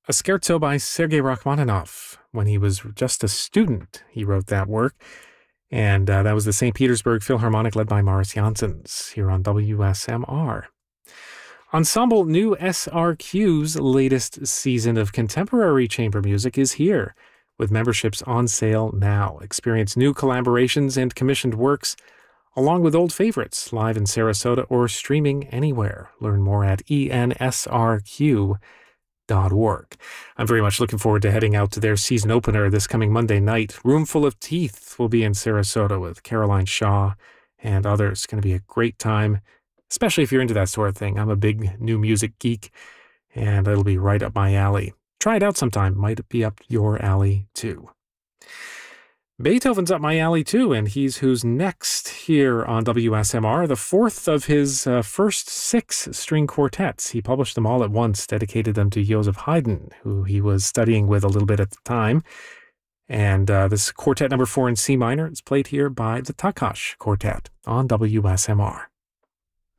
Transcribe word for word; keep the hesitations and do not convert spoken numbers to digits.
A scherzo by Sergei Rachmaninoff. When he was just a student, he wrote that work. And uh, that was the Saint Petersburg Philharmonic led by Morris Janssens here on W S M R. Ensemble New S R Q's latest season of contemporary chamber music is here, with memberships on sale now. Experience new collaborations and commissioned works, along with old favorites, live in Sarasota or streaming anywhere. Learn more at E N S R Q dot org. I'm very much looking forward to heading out to their season opener this coming Monday night. Roomful of Teeth will be in Sarasota with Caroline Shaw and others. It's going to be a great time, especially if you're into that sort of thing. I'm a big new music geek, and it'll be right up my alley. Try it out sometime. Might be up your alley, too. Beethoven's up my alley, too, and he's who's next here on W S M R, the fourth of his uh, first six string quartets. He published them all at once, dedicated them to Joseph Haydn, who he was studying with a little bit at the time. And uh, this quartet number four in C minor is played here by the Takash Quartet on W S M R.